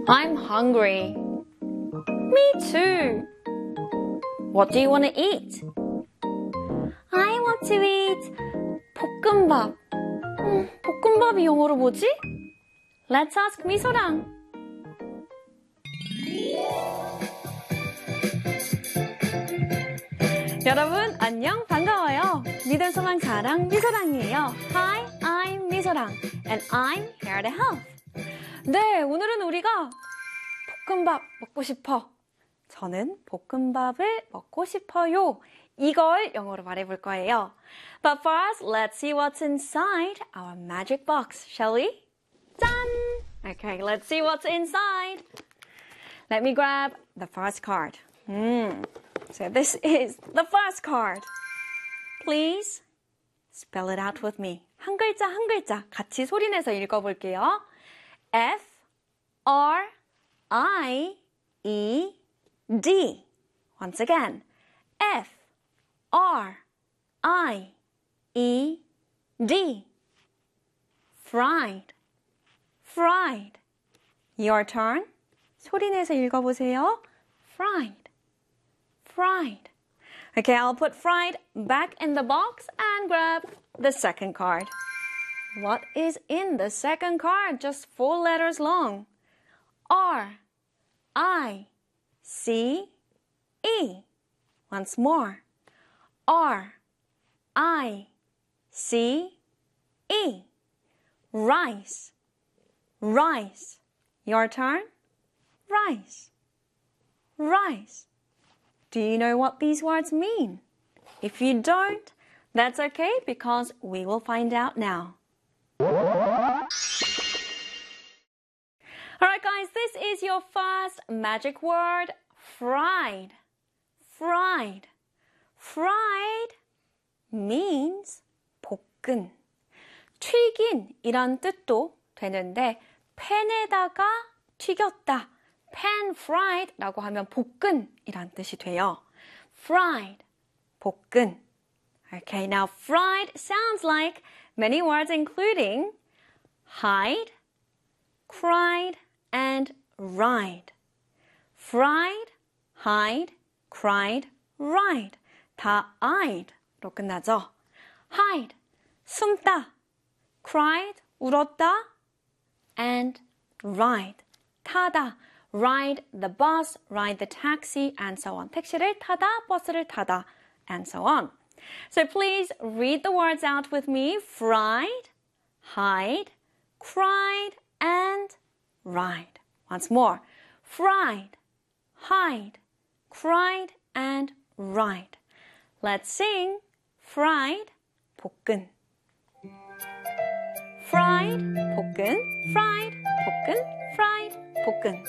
I'm hungry. Me too. What do you want to eat? I want to eat 볶음밥. 볶음밥이 영어로 뭐지? Let's ask 미소랑. 여러분 안녕 반가워요. 믿음소망 자랑 미소랑이에요. Hi, I'm 미소랑 and I'm here to help. 네, 오늘은 우리가 볶음밥 먹고 싶어. 저는 볶음밥을 먹고 싶어요. 이걸 영어로 말해볼 거예요. But first, let's see what's inside our magic box, shall we? Done! Okay, let's see what's inside. Let me grab the first card. So this is the first card. Please spell it out with me. 한 글자 한 글자 같이 소리내서 읽어볼게요. F, R, I, E, D. Once again. F, R, I, E, D. Fried, fried. Your turn. 소리내서 읽어보세요. Fried, fried. Okay, I'll put fried back in the box and grab the second card. What is in the second card? Just 4 letters long. R, I, C, E. Once more. R, I, C, E. Rice, rice. Your turn. Rice, rice. Do you know what these words mean? If you don't, that's okay because we will find out now. Alright guys, this is your first magic word, fried. Fried. Fried means 볶은. 튀긴 이란 뜻도 되는데 팬에다가 튀겼다. pan fried 라고 하면 볶은 이란 뜻이 돼요. Fried, 볶은. Okay, now fried sounds like many words including hide, cried, and ride. Fried, hide, cried, ride. 다 I'd로 끝나죠. Hide, 숨다. Cried, 울었다. And ride, 타다. Ride the bus, ride the taxi, and so on. 택시를 타다, 버스를 타다, and so on. So please read the words out with me. Fried, hide, cried, and ride. Once more. Fried, hide, cried, and ride. Let's sing. Fried, 볶은. Fried, 볶은. Fried, 볶은. Fried, 볶은.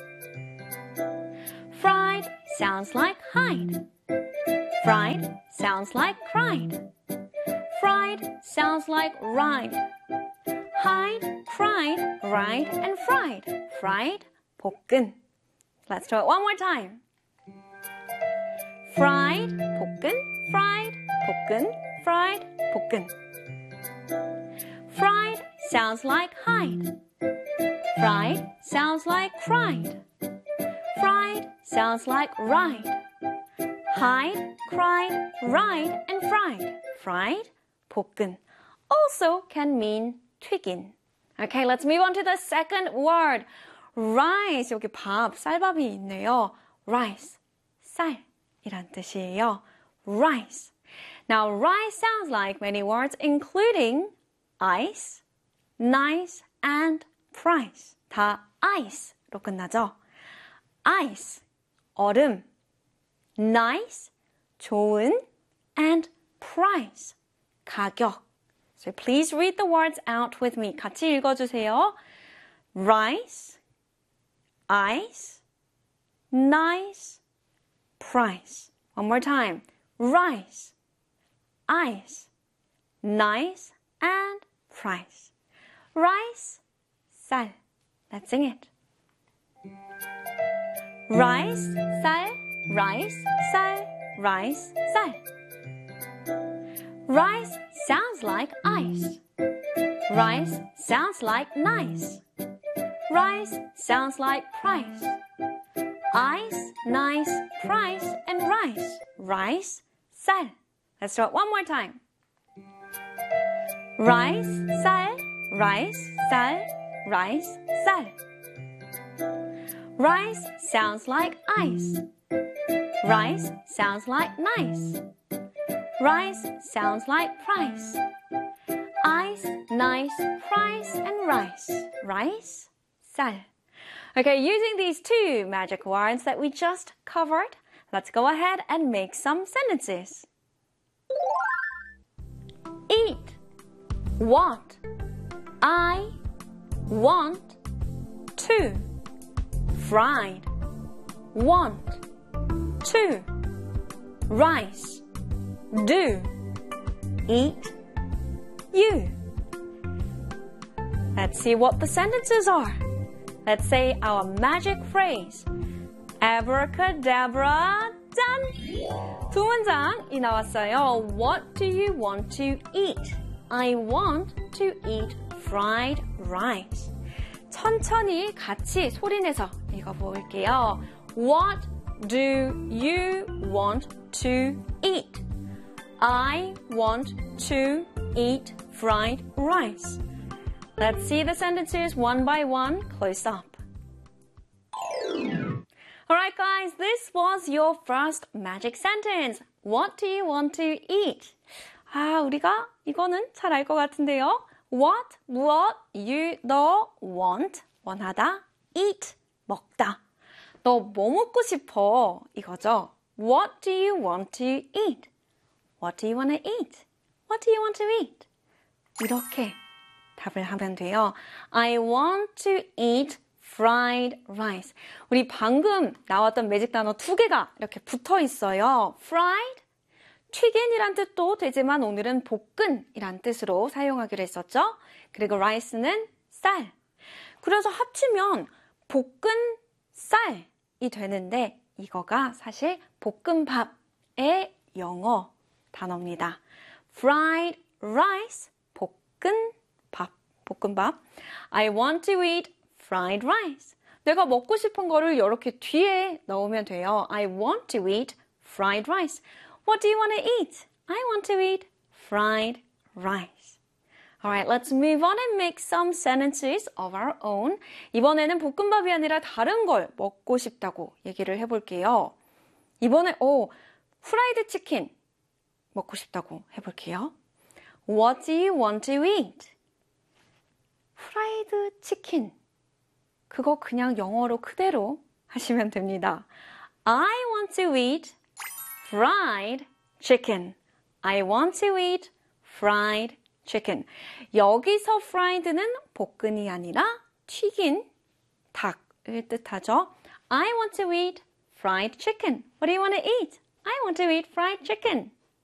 Fried sounds like hide. Fried sounds like cried. Fried sounds like ride. Hide, cried, ride, and fried. Fried, 볶은. Let's do it one more time. Fried, 볶은, fried, 볶은, fried, 볶은. Fried sounds like hide. Fried sounds like cried. Fried sounds like ride. Hide, cried, ride, and fried. Fried, 볶은. Also can mean 튀긴. Okay, let's move on to the second word. Rice. 여기 밥, 쌀밥이 있네요. Rice, 쌀이란 뜻이에요. Rice. Now, rice sounds like many words including ice, nice, and price. 다 ice로 끝나죠. Ice, 얼음. Nice, 좋은. And price, 가격. So please read the words out with me. 같이 읽어주세요. Rice, ice, nice, price. One more time. Rice, ice, nice, and price. Rice, 쌀. Let's sing it. Rice, 쌀, rice, 쌀, rice, 쌀. Rice sounds like ice. Rice sounds like nice. Rice sounds like price. Ice, nice, price, and rice. Rice, 쌀. Let's do it one more time. Rice, 쌀, rice, 쌀, rice, 쌀. Rice sounds like ice. Rice sounds like nice. Rice sounds like price. Ice, nice, price, and rice. Rice, 쌀. Okay, using these two magic words that we just covered, let's go ahead and make some sentences. Eat. What? I want to. Fried. Want to. Rice. Do. Eat. You. Let's see what the sentences are. Let's say our magic phrase. Abracadabra, done! 두 문장이 나왔어요. What do you want to eat? I want to eat fried rice. 천천히 같이 소리내서 읽어볼게요. What do you want to eat? I want to eat fried rice. Let's see the sentences one by one, close up. Alright guys, this was your first magic sentence. What do you want to eat? 우리가 이거는 잘 알 것 같은데요. What, 무엇, you, 너, want, 원하다, eat, 먹다. 너 뭐 먹고 싶어? 이거죠. What do you want to eat? What do you want to eat? What do you want to eat? 이렇게 답을 하면 돼요. I want to eat fried rice. 우리 방금 나왔던 매직 단어 두 개가 이렇게 붙어 있어요. fried, 튀긴이란 뜻도 되지만 오늘은 볶은이란 뜻으로 사용하기로 했었죠. 그리고 rice는 쌀. 그래서 합치면 볶은 쌀이 되는데 이거가 사실 볶음밥의 영어 단어입니다. fried rice, 볶음밥. I want to eat fried rice. 내가 먹고 싶은 거를 이렇게 뒤에 넣으면 돼요. I want to eat fried rice. What do you want to eat? I want to eat fried rice. Alright, let's move on and make some sentences of our own. 이번에는 볶음밥이 아니라 다른 걸 먹고 싶다고 얘기를 해볼게요. 이번에 프라이드 치킨 먹고 싶다고 해볼게요. What do you want to eat? 프라이드 치킨. 그거 그냥 영어로 그대로 하시면 됩니다. I want to eat fried chicken. I want to eat fried chicken. 여기서 fried는 볶은이 아니라 튀긴 닭을 뜻하죠. I want to eat fried chicken. What do you want to eat? I want to eat fried chicken.